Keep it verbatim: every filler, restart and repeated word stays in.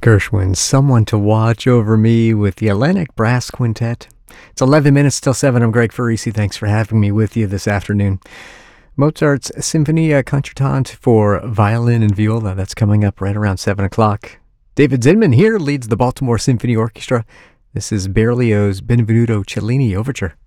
Gershwin's Someone to Watch Over Me with the Atlantic Brass Quintet. It's eleven minutes till seven. I'm Greg Farisi. Thanks for having me with you this afternoon. Mozart's Sinfonia Concertante for violin and viola. That's coming up right around seven o'clock. David Zinman here leads the Baltimore Symphony Orchestra. This is Berlioz' Benvenuto Cellini Overture.